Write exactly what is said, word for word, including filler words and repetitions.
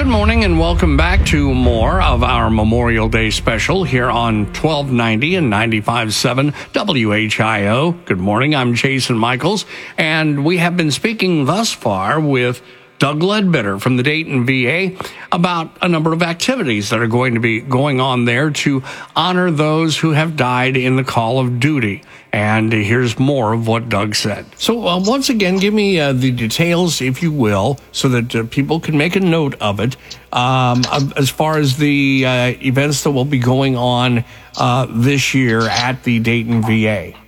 morning and welcome back to more of our Memorial Day special here on twelve ninety and ninety-five point seven W H I O. Good morning, I'm Jason Michaels, and we have been speaking thus far with Doug Ledbetter from the Dayton V A about a number of activities that are going to be going on there to honor those who have died in the call of duty. And here's more of what Doug said. So uh, once again, give me uh, the details, if you will, so that uh, people can make a note of it, um, as far as the uh, events that will be going on uh, this year at the Dayton V A.